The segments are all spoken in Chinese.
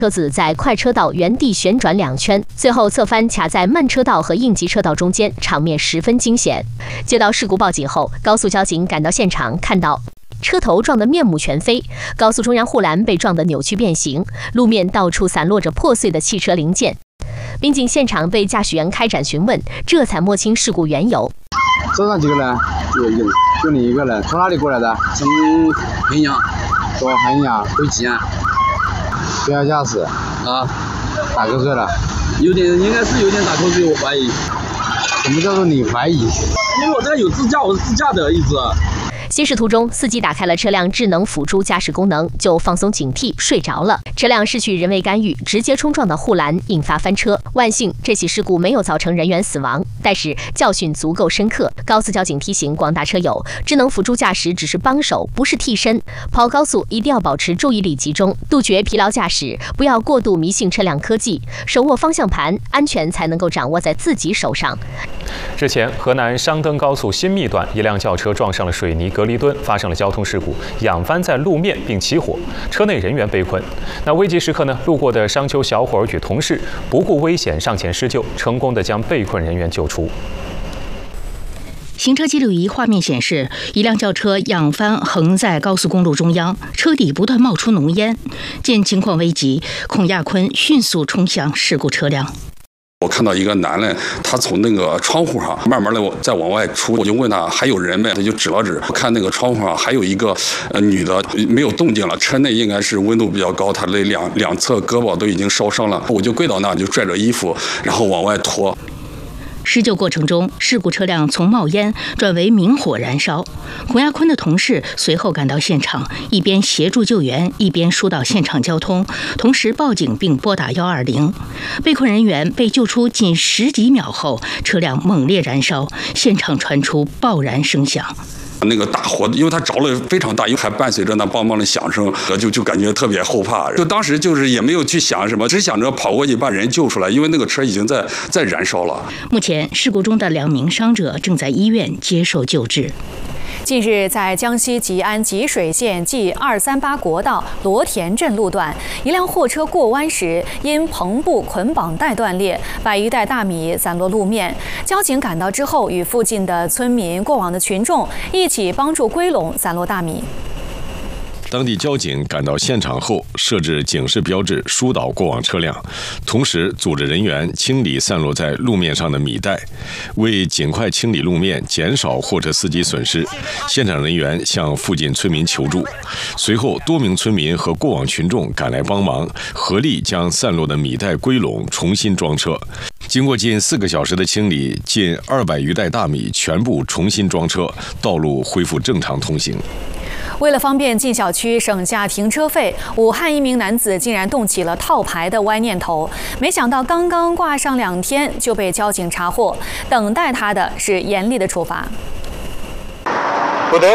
车子在快车道原地旋转2圈，最后侧翻卡在慢车道和应急车道中间，场面十分惊险。接到事故报警后，高速交警赶到现场，看到车头撞得面目全非，高速中央护栏被撞得扭曲变形，路面到处散落着破碎的汽车零件。民警现场对驾驶员开展询问，这才摸清事故缘由。 车上几个人？就你一个人。从哪里过来的？ 从衡阳。 从衡阳回吉安。 不要驾驶啊！ 打瞌睡了？ 应该是有点打瞌睡，我怀疑。 什么叫做你怀疑？因为我这有自驾，我是自驾的一直。 行驶途中，司机打开了车辆智能辅助驾驶功能，就放松警惕睡着了。车辆失去人为干预，直接冲撞到护栏，引发翻车。万幸，这起事故没有造成人员死亡，但是教训足够深刻。高速交警提醒广大车友，智能辅助驾驶只是帮手，不是替身。跑高速一定要保持注意力集中，杜绝疲劳驾驶，不要过度迷信车辆科技，手握方向盘，安全才能够掌握在自己手上。 日前，河南商登高速新密段，一辆轿车撞上了水泥隔离墩，发生了交通事故，仰翻在路面并起火，车内人员被困。那危急时刻呢，路过的商丘小伙与同事不顾危险上前施救，成功的将被困人员救出。 行车记录仪画面显示，一辆轿车仰翻横在高速公路中央，车底不断冒出浓烟。见情况危急，孔亚坤迅速冲向事故车辆。 我看到一个男的，他从那个窗户上慢慢的再往外出，我就问他还有人没，他就指了指，我看那个窗户上还有一个女的没有动静了，车内应该是温度比较高，他的两侧胳膊都已经烧伤了，我就跪到那就拽着衣服，然后往外拖。 施救过程中，事故车辆从冒烟转为明火燃烧。孔亚坤的同事随后赶到现场，一边协助救援，一边疏导现场交通，同时报警并拨打120。被困人员被救出仅10几秒后，车辆猛烈燃烧，现场传出爆燃声响。 那个大火，因为它着了非常大，又还伴随着那梆梆的响声，就感觉特别后怕。就当时就是也没有去想什么，只想着跑过去把人救出来，因为那个车已经在燃烧了。 目前事故中的2名伤者正在医院接受救治。 近日，在江西吉安吉水县G238国道罗田镇路段，一辆货车过弯时因篷布捆绑带断裂，把一袋大米散落路面。交警赶到之后，与附近的村民、过往的群众一起帮助归拢散落大米。 当地交警赶到现场后，设置警示标志，疏导过往车辆，同时组织人员清理散落在路面上的米袋。为尽快清理路面，减少货车司机损失，现场人员向附近村民求助。随后，多名村民和过往群众赶来帮忙，合力将散落的米袋归拢，重新装车。经过近4个小时的清理，近200余袋大米全部重新装车，道路恢复正常通行。 为了方便进小区省下停车费，武汉一名男子竟然动起了套牌的歪念头。没想到刚刚挂上2天就被交警查获，等待他的是严厉的处罚。 不得，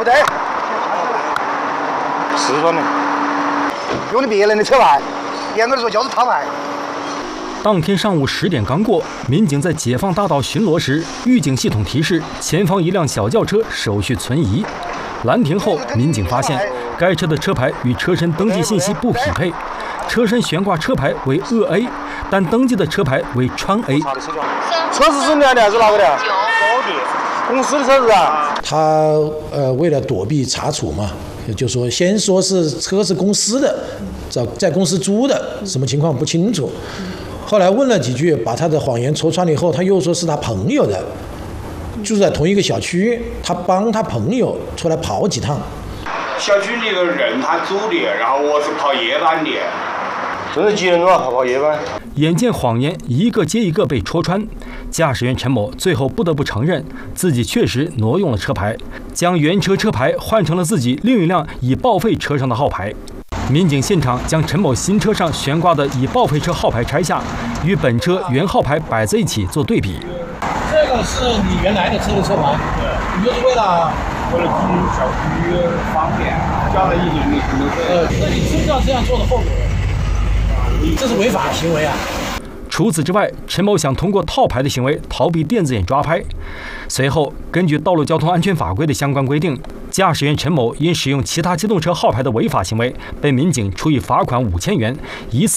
是说呢，用的别人的车牌，严格的说就是套牌。 当天上午10点刚过，民警在解放大道巡逻时，预警系统提示前方一辆小轿车手续存疑。拦停后，民警发现该车的车牌与车身登记信息不匹配，车身悬挂车牌为鄂 A， 但登记的车牌为川 A。 车子是你的还是哪个的？公司的车子啊。 他为了躲避查处嘛，就说先说是车是公司的，在公司租的，什么情况不清楚。后来问了几句，把他的谎言戳穿了以后，他又说是他朋友的。住在同一个小区，他帮他朋友出来跑几趟。 小区那个人他租的，然后我是跑夜班的。 真是几人了，跑夜班。 眼见谎言一个接一个被戳穿，驾驶员陈某最后不得不承认自己确实挪用了车牌，将原车车牌换成了自己另一辆已报废车上的号牌。民警现场将陈某新车上悬挂的已报废车号牌拆下，与本车原号牌摆在一起做对比。 这个是你原来的车的车牌，你就是为了进入小区方便，加了一点那你知道这样做的后果？这是违法行为啊！ 除此之外，陈某想通过套牌的行为逃避电子眼抓拍。随后，根据道路交通安全法规的相关规定，驾驶员陈某因使用其他机动车号牌的违法行为，被民警处以罚款5000元，以此